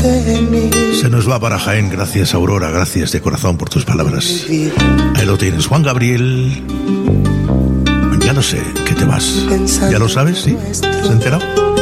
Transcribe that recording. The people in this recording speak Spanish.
Se nos va para Jaén. Gracias, Aurora. Gracias de corazón por tus palabras. Ahí lo tienes, Juan Gabriel. Ya lo sé, que te vas. ¿Ya lo sabes? ¿Sí? ¿Has enterado?